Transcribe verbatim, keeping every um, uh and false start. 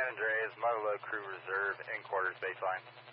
Andreas, Mother Load Crew Reserve, in quarters baseline.